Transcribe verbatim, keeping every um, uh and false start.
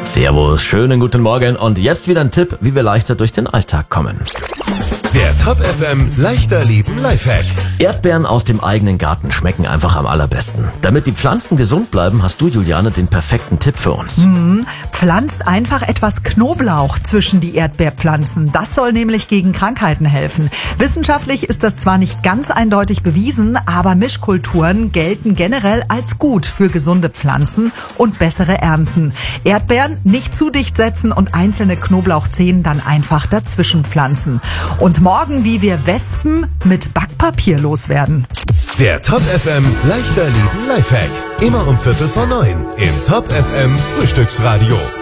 Servus, schönen guten Morgen und jetzt wieder ein Tipp, wie wir leichter durch den Alltag kommen. Der Top F M leichter leben Lifehack. Erdbeeren aus dem eigenen Garten schmecken einfach am allerbesten. Damit die Pflanzen gesund bleiben, hast du, Juliane, den perfekten Tipp für uns. Mhm. Pflanzt einfach etwas Knoblauch zwischen die Erdbeerpflanzen. Das soll nämlich gegen Krankheiten helfen. Wissenschaftlich ist das zwar nicht ganz eindeutig bewiesen, aber Mischkulturen gelten generell als gut für gesunde Pflanzen und bessere Ernten. Erdbeeren nicht zu dicht setzen und einzelne Knoblauchzehen dann einfach dazwischen pflanzen. Und morgen, wie wir Wespen mit Backpapier loswerden. Der Top F M leichter leben Lifehack. Immer um Viertel vor neun im Top F M Frühstücksradio.